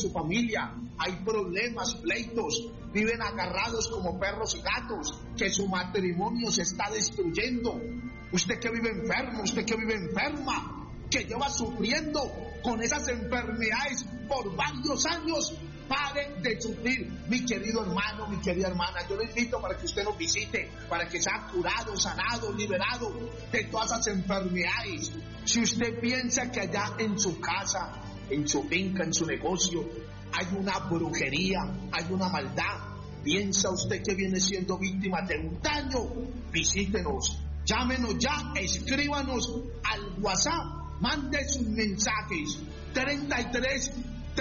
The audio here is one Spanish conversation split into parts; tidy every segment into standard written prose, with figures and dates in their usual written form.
su familia, hay problemas, pleitos, viven agarrados como perros y gatos, que su matrimonio se está destruyendo. Usted que vive enfermo, usted que vive enferma, que lleva sufriendo con esas enfermedades por varios años, pare de sufrir, mi querido hermano, mi querida hermana. Yo le invito para que usted nos visite, para que sea curado, sanado, liberado de todas esas enfermedades. Si usted piensa que allá en su casa, en su finca, en su negocio, hay una brujería, hay una maldad, piensa usted que viene siendo víctima de un daño, visítenos, llámenos ya, escríbanos al WhatsApp, mande sus mensajes, 33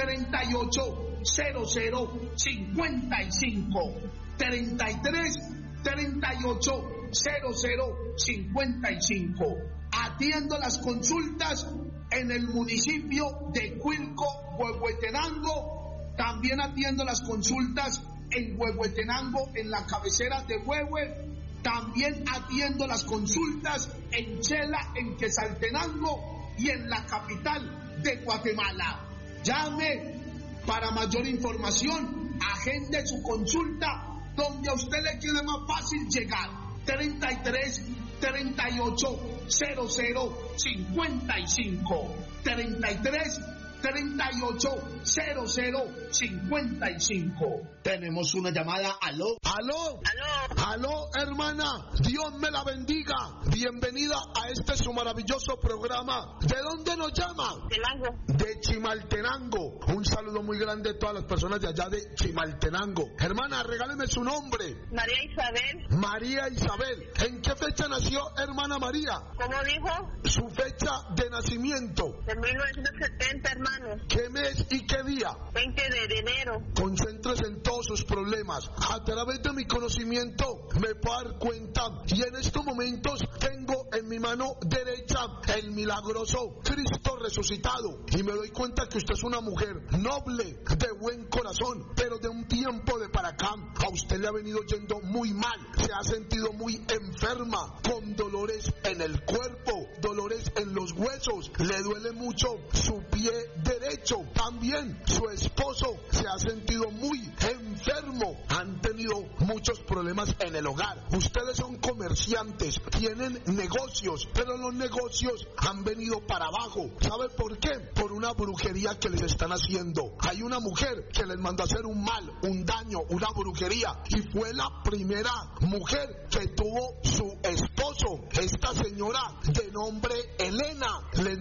38 00 55, 33 38 00 55. Atiendo las consultas en el municipio de Cuilco, Huehuetenango. También atiendo las consultas en Huehuetenango, en la cabecera de Huehue. También atiendo las consultas en Chela, en Quetzaltenango y en la capital de Guatemala. Llame para mayor información, agende su consulta donde a usted le quede más fácil llegar. 33 38 00 55, 33 38 00 55. Tenemos una llamada. Aló. Aló. Aló, hermana. Dios me la bendiga. Bienvenida a este su maravilloso programa. ¿De dónde nos llama? Chimaltenango. De Chimaltenango. Un saludo muy grande a todas las personas de allá de Chimaltenango. Hermana, regáleme su nombre. María Isabel. María Isabel. ¿En qué fecha nació, hermana María? ¿Cómo dijo? Su fecha de nacimiento. De 1970, hermano. ¿Qué mes y qué día? 20 de enero. Concéntrese en todos sus problemas. A través de mi conocimiento me puedo dar cuenta, y en estos momentos tengo en mi mano derecha el milagroso Cristo resucitado, y me doy cuenta que usted es una mujer noble, de buen corazón, pero de un tiempo de para acá a usted le ha venido yendo muy mal, se ha sentido muy enferma, con dolores en el cuerpo, dolores en los huesos, le duele mucho su pie derecho, también su esposo se ha sentido muy enfermo, han tenido muchos problemas en el hogar. Ustedes son comerciantes, tienen negocios, pero los negocios han venido para abajo. ¿Sabe por qué? Por una brujería que les están haciendo. Hay una mujer que les mandó a hacer un mal, un daño, una brujería, y fue la primera mujer que tuvo su esposo. Esta señora de nombre Elena les